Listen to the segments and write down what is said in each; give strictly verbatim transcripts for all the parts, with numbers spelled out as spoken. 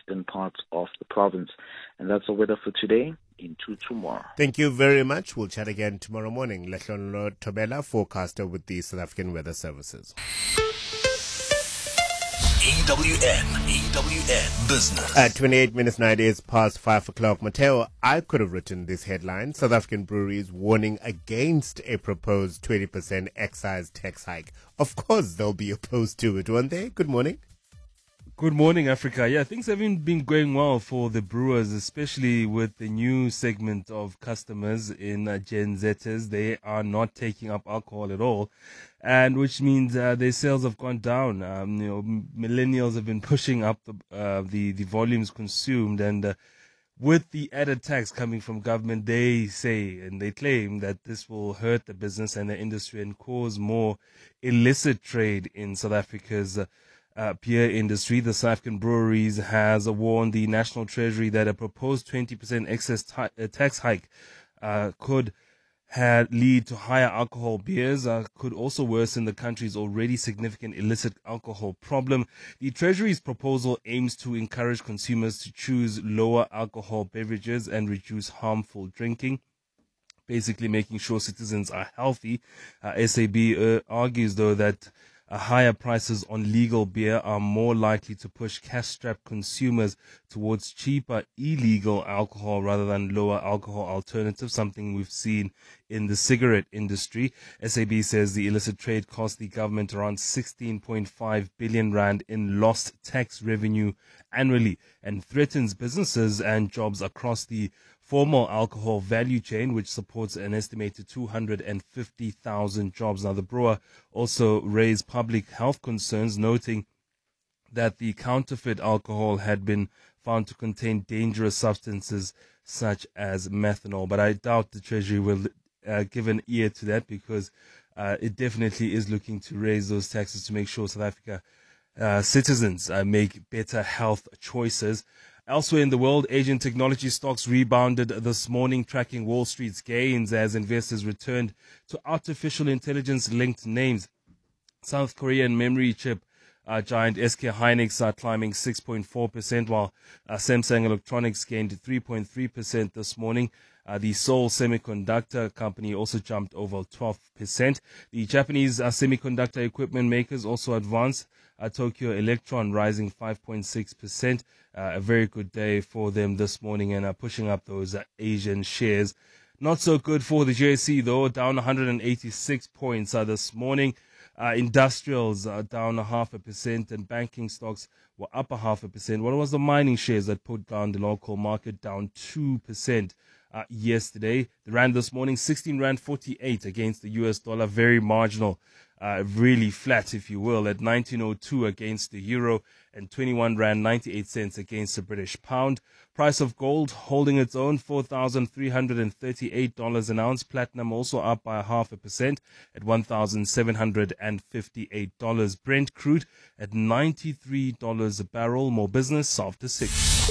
eastern parts of the province. And that's the weather for today into tomorrow. Thank you very much. We'll chat again tomorrow morning. Lehlonlo Tobela, forecaster with the South African Weather Services. E W N, E W N Business. At twenty-eight minutes, nine days past five o'clock, Mateo, I could have written this headline: South African breweries warning against a proposed twenty percent excise tax hike. Of course, they'll be opposed to it, won't they? Good morning. Good morning, Africa. Yeah, things haven't been going well for the brewers, especially with the new segment of customers in uh, Gen Zers. They are not taking up alcohol at all, and which means uh, their sales have gone down. Um, you know, millennials have been pushing up the uh, the, the volumes consumed, and uh, with the added tax coming from government, they say and they claim that this will hurt the business and the industry and cause more illicit trade in South Africa's uh, Uh, beer industry. The South African Breweries has warned the National Treasury that a proposed twenty percent excess ta- uh, tax hike uh, could had lead to higher alcohol beers, uh, could also worsen the country's already significant illicit alcohol problem. The Treasury's proposal aims to encourage consumers to choose lower alcohol beverages and reduce harmful drinking, basically making sure citizens are healthy. Uh, S A B uh, argues, though, that Uh, higher prices on legal beer are more likely to push cash-strapped consumers towards cheaper illegal alcohol rather than lower alcohol alternatives, something we've seen in the cigarette industry. S A B says the illicit trade cost the government around sixteen point five billion rand in lost tax revenue annually and threatens businesses and jobs across the formal alcohol value chain, which supports an estimated two hundred fifty thousand jobs. Now, the brewer also raised public health concerns, noting that the counterfeit alcohol had been found to contain dangerous substances such as methanol. But I doubt the Treasury will uh, give an ear to that, because uh, it definitely is looking to raise those taxes to make sure South Africa uh, citizens uh, make better health choices. Elsewhere in the world, Asian technology stocks rebounded this morning, tracking Wall Street's gains as investors returned to artificial intelligence-linked names. South Korean memory chip uh, giant S K Hynix are climbing six point four percent, while uh, Samsung Electronics gained three point three percent this morning. Uh, the Seoul Semiconductor Company also jumped over twelve percent. The Japanese uh, semiconductor equipment makers also advanced. Uh, Tokyo Electron rising five point six percent. Uh, a very good day for them this morning, and uh, pushing up those uh, Asian shares. Not so good for the J S E, though, down one hundred eighty-six points uh, this morning. Uh, industrials are down a half a percent, and banking stocks were up a half a percent. What was the mining shares that put down the local market down two percent uh, yesterday? The rand this morning, sixteen rand forty-eight against the U S dollar, very marginal, uh, really flat, if you will, at nineteen oh two against the euro, and twenty-one rand ninety-eight cents against the British pound. Price of gold holding its own, four thousand three hundred thirty-eight dollars an ounce. Platinum also up by a half a percent at one thousand seven hundred fifty-eight dollars. Brent crude at ninety-three dollars a barrel. More business after six.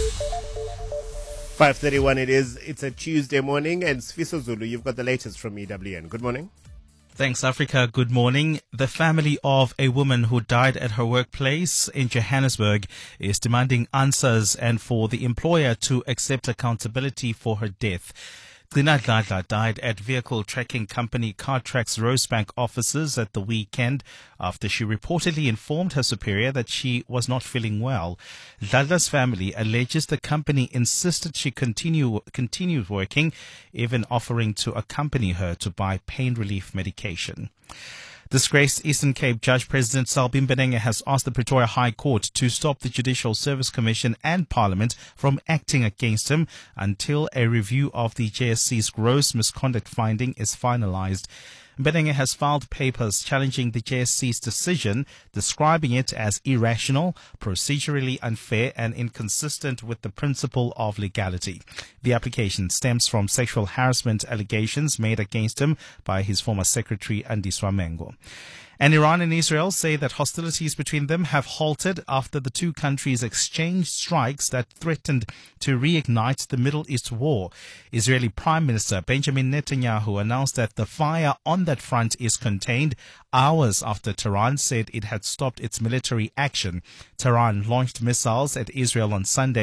five thirty-one it is. It's a Tuesday morning, and Sfiso Zulu, you've got the latest from E W N. Good morning. Thanks, Africa. Good morning. The family of a woman who died at her workplace in Johannesburg is demanding answers and for the employer to accept accountability for her death. Gcina Dladla died at vehicle tracking company Cartrack's Rosebank offices at the weekend after she reportedly informed her superior that she was not feeling well. Dladla's family alleges the company insisted she continue continued working, even offering to accompany her to buy pain relief medication. Disgraced Eastern Cape Judge President Selby Mbenenge has asked the Pretoria High Court to stop the Judicial Service Commission and Parliament from acting against him until a review of the J S C's gross misconduct finding is finalized. Mbenenge has filed papers challenging the J S C's decision, describing it as irrational, procedurally unfair and inconsistent with the principle of legality. The application stems from sexual harassment allegations made against him by his former secretary, Andiswa Mengo. And Iran and Israel say that hostilities between them have halted after the two countries exchanged strikes that threatened to reignite the Middle East war. Israeli Prime Minister Benjamin Netanyahu announced that the fire on that front is contained hours after Tehran said it had stopped its military action. Tehran launched missiles at Israel on Sunday